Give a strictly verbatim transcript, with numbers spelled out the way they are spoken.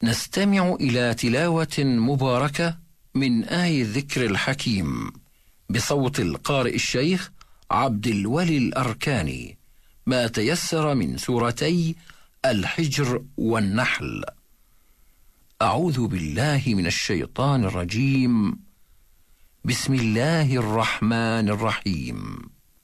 نستمع إلى تلاوة مباركة من آي الذكر الحكيم بصوت القارئ الشيخ عبد الولي الأركاني، ما تيسر من سورتي الحجر والنحل. أعوذ بالله من الشيطان الرجيم. بسم الله الرحمن الرحيم.